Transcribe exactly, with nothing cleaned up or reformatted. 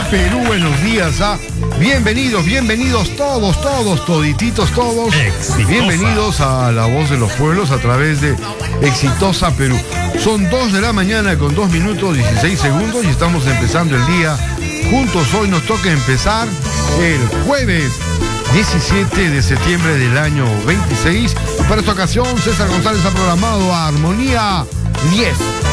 Perú, buenos días, ¿ah? Bienvenidos, bienvenidos todos, todos, todititos todos. Exitosa. Bienvenidos a La Voz de los Pueblos a través de Exitosa Perú. Son dos de la mañana con dos minutos dieciséis segundos y estamos empezando el día juntos. Hoy nos toca empezar el jueves diecisiete de septiembre del año veintiséis. Para esta ocasión, César González ha programado a Armonía diez.